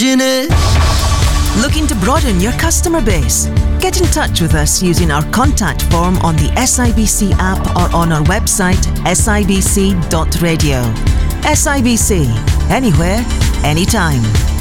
changing it. Looking to broaden your customer base? Get in touch with us using our contact form on the SIBC app or on our website sibc.radio. SIBC, anywhere, anytime.